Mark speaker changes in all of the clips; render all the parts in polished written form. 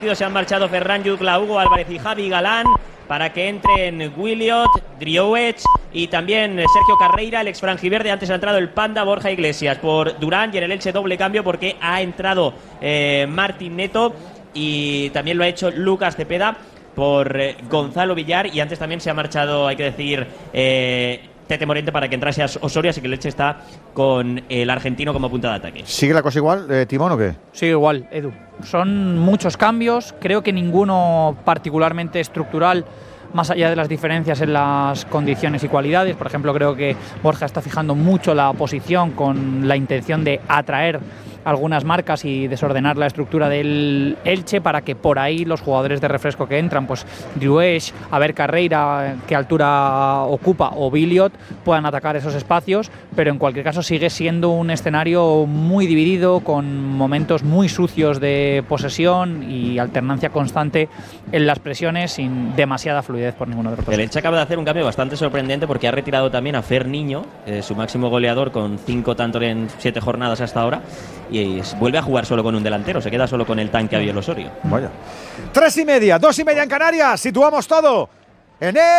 Speaker 1: Se han marchado Ferran Jutgla, Hugo Álvarez y Javi Galán para que entren Williot, Driouech y también Sergio Carreira, el ex franjiverde. Antes ha entrado el Panda Borja Iglesias por Durán, y en el Elche doble cambio porque ha entrado Martín Neto y también lo ha hecho Lucas Cepeda por Gonzalo Villar, y antes también se ha marchado, hay que decir, Tete Morente para que entrase a Osorio, así que el Elche está con el argentino como punta de ataque.
Speaker 2: ¿Sigue la cosa igual, Timón, o qué?
Speaker 3: Sigue igual, Edu. Son muchos cambios, creo que ninguno particularmente estructural, más allá de las diferencias en las condiciones y cualidades. Por ejemplo, creo que Borja está fijando mucho la posición con la intención de atraer algunas marcas y desordenar la estructura del Elche para que por ahí los jugadores de refresco que entran, pues Driouech, a ver Carreira qué altura ocupa, o Williot, puedan atacar esos espacios, pero en cualquier caso sigue siendo un escenario muy dividido, con momentos muy sucios de posesión y alternancia constante en las presiones, sin demasiada fluidez por ninguno de los dos.
Speaker 1: El Elche acaba de hacer un cambio bastante sorprendente porque ha retirado también a Fer Niño, su máximo goleador, con 5 tantos en 7 jornadas hasta ahora, y vuelve a jugar solo con un delantero, se queda solo con el tanque Abiel Osorio.
Speaker 2: Vaya. 3:30, 2:30 en Canarias, situamos todo en el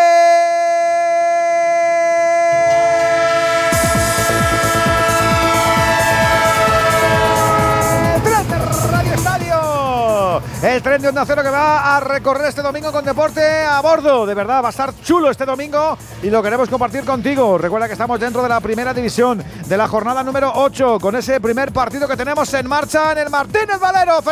Speaker 2: tren de Radio Estadio. El tren de Onda Cero que va a recorrer este domingo con deporte a bordo. De verdad, va a estar chulo este domingo y lo queremos compartir contigo. Recuerda que estamos dentro de la primera división de la jornada número 8, con ese primer partido que tenemos en marcha en el Martínez Valero,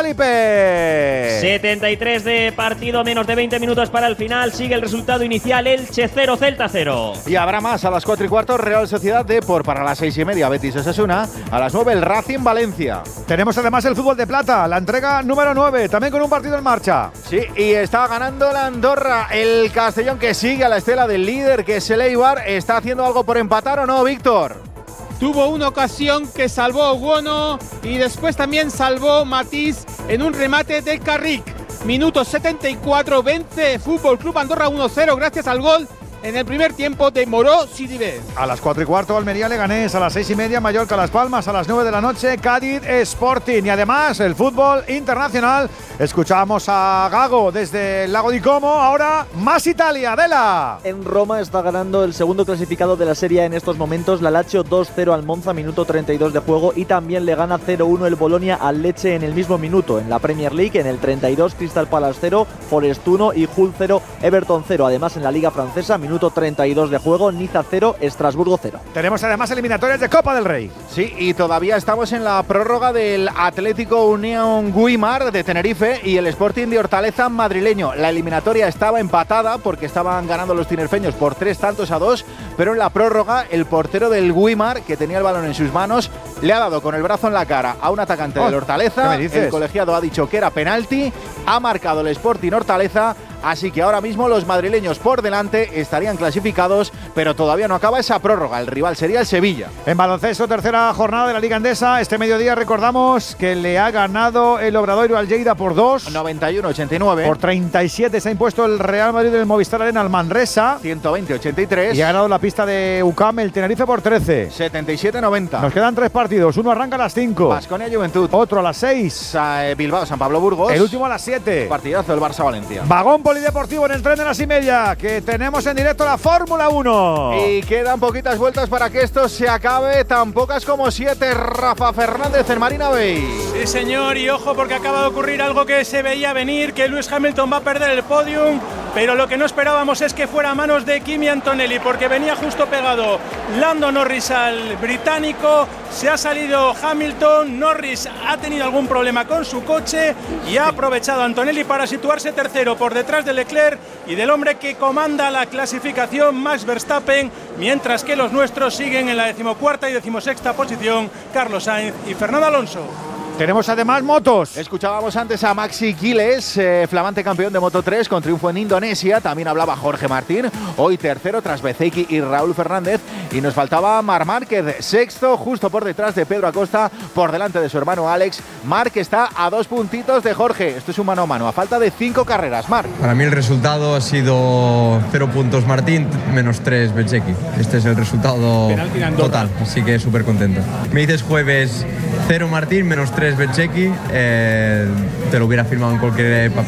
Speaker 2: Felipe.
Speaker 1: 73 de partido, menos de 20 minutos para el final. Sigue el resultado inicial, Elche 0, Celta 0.
Speaker 4: Y habrá más a las 4:15, Real Sociedad Depor. Para las 6:30, Betis Osasuna. A las 9, el Racing Valencia.
Speaker 2: Tenemos además el fútbol de plata, la entrega número 9, también con un partido en marcha.
Speaker 4: Sí, y está ganando la Andorra. El Castellón, que sigue a la estela del líder, que es el Eibar. ¿Está haciendo algo por empatar o no, Víctor?
Speaker 5: Tuvo una ocasión que salvó Guono y después también salvó Matís en un remate de Carrick. Minuto 74, vence Fútbol Club Andorra 1-0 gracias al gol en el primer tiempo de Moró Sidibé.
Speaker 2: A las 4:15, Almería Leganés. A las 6:30, Mallorca Las Palmas. A las 9 de la noche, Cádiz Sporting. Y además, el fútbol internacional. Escuchamos a Gago desde el Lago di Como. Ahora, más Italia. Adela.
Speaker 6: En Roma está ganando el segundo clasificado de la Serie en estos momentos, la Lazio 2-0 al Monza, minuto 32 de juego. Y también le gana 0-1 el Bolonia al Lecce en el mismo minuto. En la Premier League, en el 32, Crystal Palace 0, Forest 1 y Hull 0, Everton 0. Además, en la Liga Francesa, minuto 32 de juego, Niza 0, Estrasburgo 0.
Speaker 2: Tenemos además eliminatorias de Copa del Rey.
Speaker 4: Sí, y todavía estamos en la prórroga del Atlético Unión Guimar de Tenerife y el Sporting de Hortaleza madrileño. La eliminatoria estaba empatada porque estaban ganando los tinerfeños por 3-2, pero en la prórroga el portero del Guimar, que tenía el balón en sus manos, le ha dado con el brazo en la cara a un atacante del Hortaleza. El colegiado ha dicho que era penalti, ha marcado el Sporting Hortaleza. Así que ahora mismo los madrileños por delante estarían clasificados, pero todavía no acaba esa prórroga. El rival sería el Sevilla.
Speaker 2: En baloncesto, tercera jornada de la Liga Endesa. Este mediodía recordamos que le ha ganado el Obradoiro al Lleida por 2.
Speaker 4: 91-89.
Speaker 2: Por 37 se ha impuesto el Real Madrid del Movistar Arena al Manresa.
Speaker 4: 120-83.
Speaker 2: Y ha ganado la pista de UCAM el Tenerife por 13.
Speaker 4: 77-90.
Speaker 2: Nos quedan 3 partidos. Uno arranca a las 5.
Speaker 4: Baskonia Juventud.
Speaker 2: Otro a las 6.
Speaker 4: Bilbao, San Pablo Burgos.
Speaker 2: El último a las 7.
Speaker 4: Partidazo del Barça Valencia.
Speaker 2: Vagón polideportivo en el tren de las 6:30, que tenemos en directo la Fórmula 1.
Speaker 4: Y quedan poquitas vueltas para que esto se acabe, tan pocas como 7. Rafa Fernández en Marina Bay.
Speaker 5: Sí, señor, y ojo porque acaba de ocurrir algo que se veía venir, que Lewis Hamilton va a perder el podium, pero lo que no esperábamos es que fuera a manos de Kimi Antonelli, porque venía justo pegado Lando Norris al británico. Se ha salido Hamilton, Norris ha tenido algún problema con su coche y ha aprovechado Antonelli para situarse tercero por detrás de Leclerc y del hombre que comanda la clasificación, Max Verstappen, mientras que los nuestros siguen en la 14ª y 16ª posición, Carlos Sainz y Fernando Alonso.
Speaker 2: Tenemos además motos.
Speaker 4: Escuchábamos antes a Maxi Quiles, flamante campeón de Moto 3 con triunfo en Indonesia. También hablaba Jorge Martín, hoy tercero tras Bezzecchi y Raúl Fernández. Y nos faltaba Marc Márquez, sexto, justo por detrás de Pedro Acosta, por delante de su hermano Alex. Marc está a 2 puntitos de Jorge. Esto es un mano a mano, a falta de 5 carreras. Marc.
Speaker 7: Para mí el resultado ha sido 0 puntos Martín, menos 3 Bezzecchi. Este es el resultado total, así que súper contento. Me dices jueves 0 Martín, menos 3 Bezzecchi, te lo hubiera firmado en cualquier